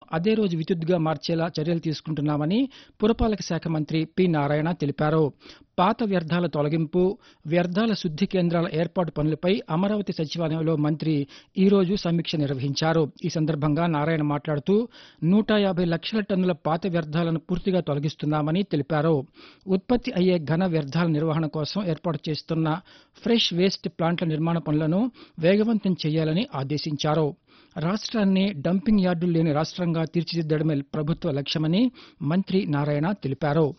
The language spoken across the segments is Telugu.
అదే రోజు విద్యుత్తుగా మార్చేలా చర్యలు తీసుకుంటున్నామని పురపాలక శాఖ మంత్రి పి నారాయణ తెలిపారు. పాత వ్యర్థాల తొలగింపు, వ్యర్థాల శుద్ది కేంద్రాల ఏర్పాటు పనులపై అమరావతి సచివాలయంలో మంత్రి ఈ రోజు సమీక్ష నిర్వహించారు. ఈ సందర్భంగా నారాయణ మాట్లాడుతూ 150 లక్షల టన్నుల పాత వ్యర్థాలను పూర్తిగా తొలగిస్తున్నామని తెలిపారు. ఉత్పత్తి అయ్యే ఘన వ్యర్థాల నిర్వహణ కోసం ఏర్పాటు చేస్తున్న ఫ్రెష్ వేస్ట్ ప్లాంట్ల నిర్మాణ పనులను వేగవంతం చేయాలని ఆదేశించారు. రాష్ట్రాన్ని డంపింగ్ యార్డులు లేని రాష్ట్రంగా తీర్చిదిద్దడమే ప్రభుత్వ లక్ష్యమని మంత్రి నారాయణ తెలిపారు.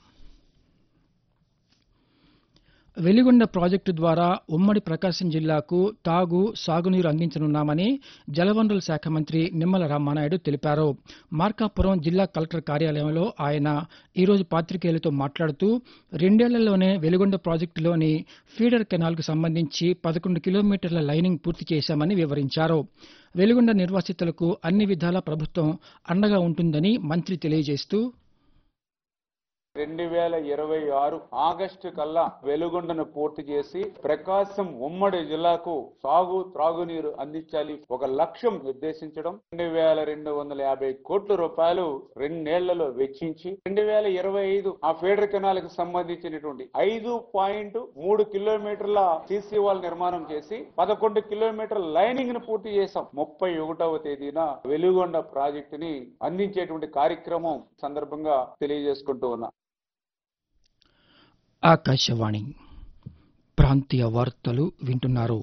వెలిగొండ ప్రాజెక్టు ద్వారా ఉమ్మడి ప్రకాశం జిల్లాకు తాగు, సాగునీరు అందించనున్నామని జలవనరుల శాఖ మంత్రి నిమ్మల రామానాయుడు తెలిపారు. మార్కాపురం జిల్లా కలెక్టర్ కార్యాలయంలో ఆయన ఈరోజు పాతికేయులతో మాట్లాడుతూ 2 ఏళ్లలోనే వెలిగొండ ప్రాజెక్టులోని ఫీడర్ కెనాల్కు సంబంధించి 11 కిలోమీటర్ల లైనింగ్ పూర్తి చేశామని వివరించారు. వెలిగొండ నిర్వాసితులకు అన్ని విధాలా ప్రభుత్వం అండగా ఉంటుందని మంత్రి తెలియజేస్తూ 2026 ఆగస్టు కల్లా వెలుగొండను పూర్తి చేసి ప్రకాశం ఉమ్మడి జిల్లాకు సాగు త్రాగునీరు అందించాలి ఒక లక్ష్యం నిర్దేశించడం 2250 కోట్ల రూపాయలు 2 ఏళ్లలో వెచ్చించి 2025 ఆ ఫీడర్ కెనాల్ కు సంబంధించినటువంటి 5.3 కిలోమీటర్ల సీసీ వాల్ నిర్మాణం చేసి 11 కిలోమీటర్ల లైనింగ్ ను పూర్తి చేశాం. 31వ తేదీన వెలుగొండ ప్రాజెక్టుని అందించేటువంటి కార్యక్రమం సందర్భంగా తెలియజేసుకుంటూ ఉన్నా. ఆకాశవాణి ప్రాంతీయ వార్తలు వింటున్నారు.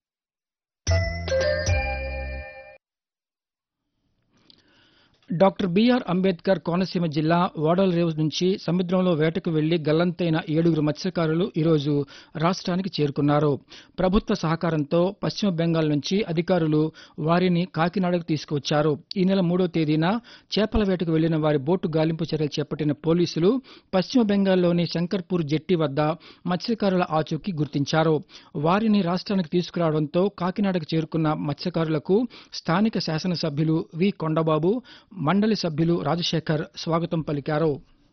డాక్టర్ బిఆర్ అంబేద్కర్ కోనసీమ జిల్లా ఓడలరేవు నుంచి సముద్రంలో వేటకు వెళ్లి గల్లంతైన 7 మత్స్యకారులు ఈరోజు రాష్ట్రానికి చేరుకున్నారు. ప్రభుత్వ సహకారంతో పశ్చిమ బెంగాల్ నుంచి అధికారులు వారిని కాకినాడకు తీసుకువచ్చారు. ఈ నెల 3వ తేదీన చేపల వేటకు వెళ్లిన వారి బోటు గాలింపు చర్యలు చేపట్టిన పోలీసులు పశ్చిమ బెంగాల్లోని శంకర్పూర్ జెట్టి వద్ద మత్స్యకారుల ఆచూకీ గుర్తించారు. వారిని రాష్ట్రానికి తీసుకురావడంతో కాకినాడకు చేరుకున్న మత్స్యకారులకు స్థానిక శాసనసభ్యులు వి కొండబాబు, మండలి సభ్యులు రాజశేఖర్ స్వాగతం పలికారు.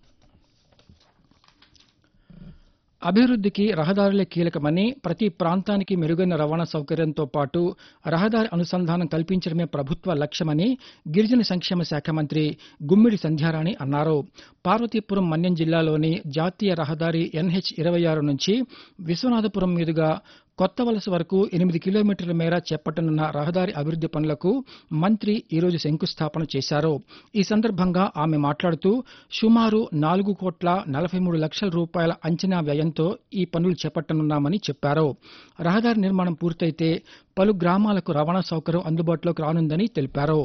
అభివృద్ధికి రహదారులే కీలకమని, ప్రతి ప్రాంతానికి మెరుగైన రవాణా సౌకర్యంతో పాటు రహదారి అనుసంధానం కల్పించడమే ప్రభుత్వ లక్ష్యమని గిరిజన సంక్షేమ శాఖ మంత్రి గుమ్మిడి సంధ్యారాణి అన్నారు. పార్వతీపురం మన్యం జిల్లాలోని జాతీయ రహదారి NH-26 నుంచి విశ్వనాథపురం మీదుగా కొత్త వలస వరకు 8 కిలోమీటర్ల మేర చేపట్టనున్న రహదారి అభివృద్ది పనులకు మంత్రి ఈరోజు శంకుస్థాపన చేశారు. ఈ సందర్భంగా ఆమె మాట్లాడుతూ సుమారు 4,43 లక్షల రూపాయల అంచనా వ్యయంతో ఈ పనులు చేపట్టనున్నామని చెప్పారు. రహదారి నిర్మాణం పూర్తయితే పలు గ్రామాలకు రవాణా సౌకర్యం అందుబాటులోకి రానుందని తెలిపారు.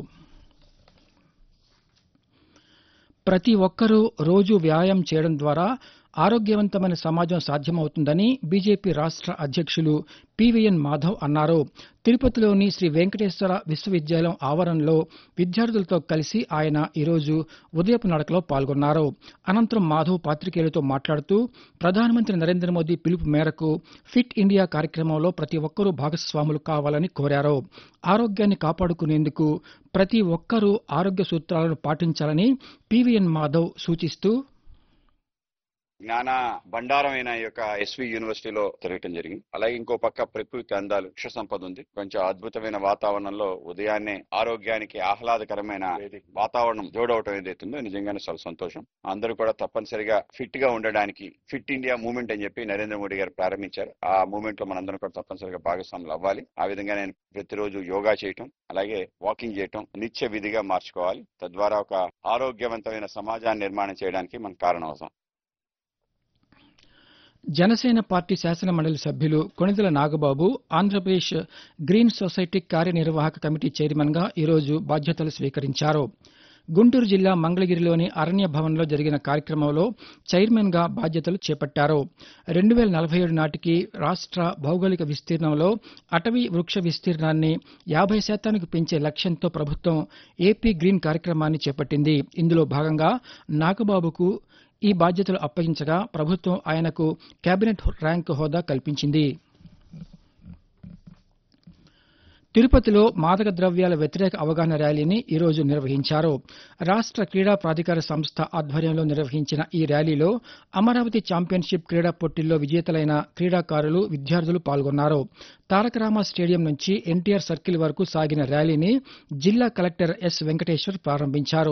ప్రతి ఒక్కరూ రోజూ వ్యాయామం చేయడం ద్వారా ఆరోగ్యవంతమైన సమాజం సాధ్యమవుతుందని బీజేపీ రాష్ట్ర అధ్యక్షులు పివిఎన్ మాధవ్ అన్నారు. తిరుపతిలోని శ్రీ వెంకటేశ్వర విశ్వవిద్యాలయం ఆవరణలో విద్యార్థులతో కలిసి ఆయన ఈరోజు ఉదయపు నడకలో పాల్గొన్నారు. అనంతరం మాధవ్ పాతికేయులతో మాట్లాడుతూ ప్రధానమంత్రి నరేంద్ర మోదీ పిలుపు మేరకు ఫిట్ ఇండియా కార్యక్రమంలో ప్రతి ఒక్కరూ భాగస్వాములు కావాలని కోరారు. ఆరోగ్యాన్ని కాపాడుకునేందుకు ప్రతి ఒక్కరూ ఆరోగ్య సూత్రాలను పాటించాలని పివిఎన్ మాధవ్ సూచిస్తూ జ్ఞాన బండారమైన ఈ యొక్క ఎస్వి యూనివర్సిటీలో తిరగటం జరిగింది. అలాగే ఇంకో పక్క ప్రకృతి అందాలు, వృక్ష సంపద ఉంది. కొంచెం అద్భుతమైన వాతావరణంలో ఉదయాన్నే ఆరోగ్యానికి ఆహ్లాదకరమైన వాతావరణం జోడవటం ఏదైతుందో నిజంగానే చాలా సంతోషం. అందరూ కూడా తప్పనిసరిగా ఫిట్ గా ఉండడానికి ఫిట్ ఇండియా మూవ్మెంట్ అని చెప్పి నరేంద్ర మోడీ గారు ప్రారంభించారు. ఆ మూవ్మెంట్ లో మనందరం కూడా తప్పనిసరిగా భాగస్వాములు అవ్వాలి. ఆ విధంగా నేను ప్రతిరోజు యోగా చేయటం, అలాగే వాకింగ్ చేయటం నిత్య విధిగా మార్చుకోవాలి. తద్వారా ఒక ఆరోగ్యవంతమైన సమాజాన్ని నిర్మాణం చేయడానికి మనం కారణం అవుతాం. జనసేన పార్టీ శాసన మండలి సభ్యులు కొణిదెల నాగబాబు ఆంధ్రప్రదేశ్ గ్రీన్ సొసైటీ కార్యనిర్వాహక కమిటీ చైర్మన్ గా ఈరోజు బాధ్యతలు స్వీకరించారు. గుంటూరు జిల్లా మంగళగిరిలోని అరణ్య భవన్లో జరిగిన కార్యక్రమంలో చైర్మన్ గా బాధ్యతలు చేపట్టారు. 2047 నాటికి రాష్ట్ర భౌగోళిక విస్తీర్ణంలో అటవీ వృక్ష విస్తీర్ణాన్ని 50% పెంచే లక్ష్యంతో ప్రభుత్వం ఏపీ గ్రీన్ కార్యక్రమాన్ని చేపట్టింది. ఇందులో భాగంగా నాగబాబుకు ఈ బాధ్యతలు అప్పగించగా ప్రభుత్వం ఆయనకు కేబినెట్ ర్యాంకు హోదా కల్పించింది. తిరుపతిలో మాదక ద్రవ్యాల వ్యతిరేక అవగాహన ర్యాలీని ఈరోజు నిర్వహించారు. రాష్ట్ర క్రీడా ప్రాధికార సంస్థ ఆధ్వర్యంలో నిర్వహించిన ఈ ర్యాలీలో అమరావతి ఛాంపియన్షిప్ క్రీడా పోటీల్లో విజేతలైన క్రీడాకారులు, విద్యార్థులు పాల్గొన్నారు. తారకరామ స్టేడియం నుంచి ఎన్టీఆర్ సర్కిల్ వరకు సాగిన ర్యాలీని జిల్లా కలెక్టర్ ఎస్ వెంకటేశ్వర్ ప్రారంభించారు.